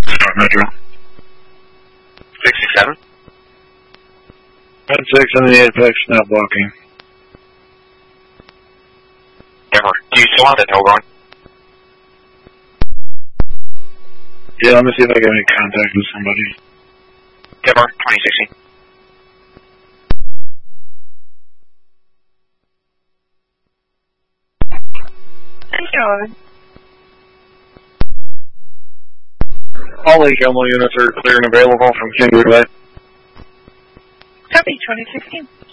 Start Metro. 667. 10-6 in the Apex, not blocking. Denver, do you still have that tow going? Yeah, let me see if I get any contact with somebody. Denver, 2016. Sure. All Lake Elmo units are clear and available from Kindred Way. Copy, 2016.